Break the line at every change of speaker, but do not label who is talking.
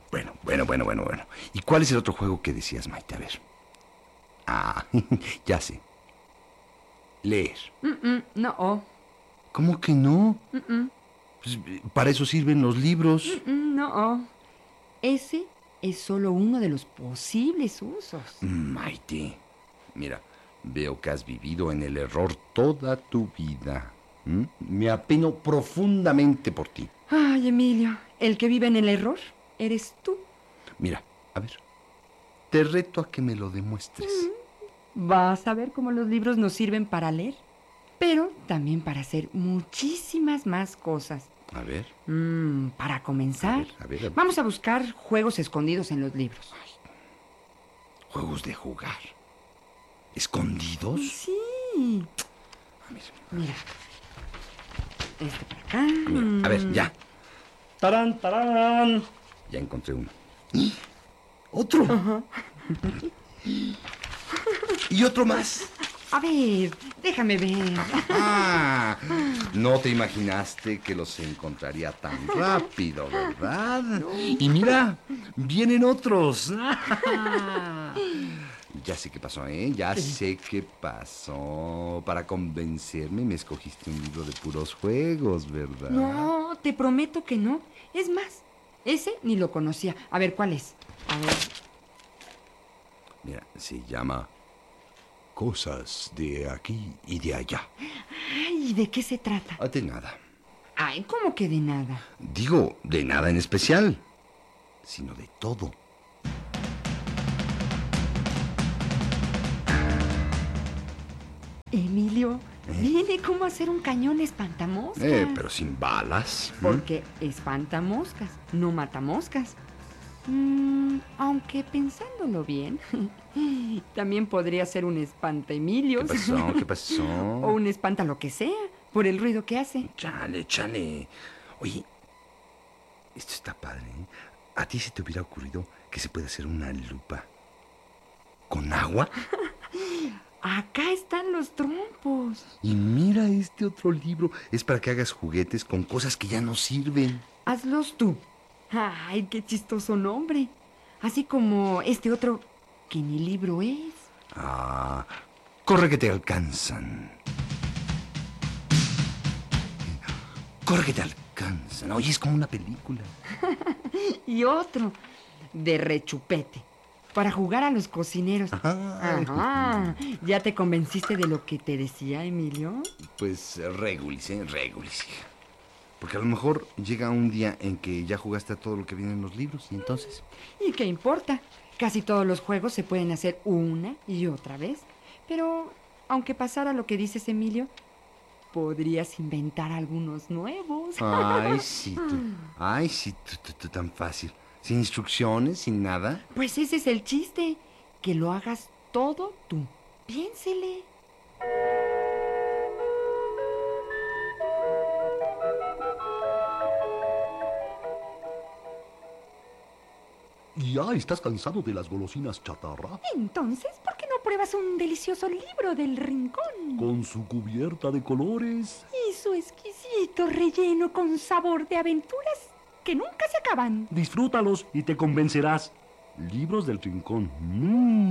Bueno. ¿Y cuál es el otro juego que decías, Maite? A ver. Ah, ya sé. Leer.
No.
¿Cómo que no?
Mm,
Pues, para eso sirven los libros.
no. Ese es solo uno de los posibles usos.
Maite, mira, veo que has vivido en el error toda tu vida. Me apeno profundamente por ti.
Ay, Emilio, el que vive en el error eres tú.
Mira, a ver, te reto a que me lo demuestres.
Vas a ver cómo los libros nos sirven para leer, pero también para hacer muchísimas más cosas.
A ver.
Para comenzar,
A ver.
vamos a buscar juegos escondidos en los libros.
¿Juegos de jugar? ¿Escondidos?
Sí. Mira. Este por acá.
Mira, a ver, ya.
¡Tarán!
Ya encontré uno. ¡Y! ¡Otro!
Ajá.
Y otro más.
A ver, déjame ver.
Ah, no te imaginaste que los encontraría tan rápido, ¿verdad?
No.
Y mira, vienen otros. Ya sé qué pasó, ¿eh? Ya sé qué pasó. Para convencerme me escogiste un libro de puros juegos, ¿verdad?
No, te prometo que no. Es más, ese ni lo conocía. A ver, ¿cuál es? A ver.
Mira, se llama Cosas de aquí y de allá.
Ay, ¿de qué se trata?
De nada.
Ay, ¿cómo que de nada?
Digo, de nada en especial, sino de todo.
Emilio, viene cómo hacer un cañón espantamoscas.
Pero sin balas.
Porque espanta moscas, no mata moscas. Aunque pensándolo bien, también podría ser un espanta Emilios.
¿Qué pasó?
O un espanta lo que sea, por el ruido que hace.
Chale. Oye, esto está padre, ¿eh? ¿A ti se te hubiera ocurrido que se puede hacer una lupa con agua?
Acá están los trompos.
Y mira este otro libro. Es para que hagas juguetes con cosas que ya no sirven.
Hazlos tú. Ay, qué chistoso nombre. Así como este otro que ni libro es.
Corre que te alcanzan. Corre que te alcanzan. Oye, es como una película.
Y otro de rechupete. Para jugar a los cocineros. Ajá. ¿Ya te convenciste de lo que te decía, Emilio?
Pues regulis, hija. Porque a lo mejor llega un día en que ya jugaste a todo lo que viene en los libros y entonces...
¿Y qué importa? Casi todos los juegos se pueden hacer una y otra vez. Pero, aunque pasara lo que dices, Emilio, podrías inventar algunos nuevos.
Ay, sí, tú tan fácil. Sin instrucciones, sin nada.
Pues ese es el chiste, que lo hagas todo tú. Piénsele.
¿Ya estás cansado de las golosinas chatarra?
Entonces, ¿por qué no pruebas un delicioso libro del Rincón?
Con su cubierta de colores.
Y su exquisito relleno con sabor de aventuras que nunca se acaban.
Disfrútalos y te convencerás. Libros del Rincón.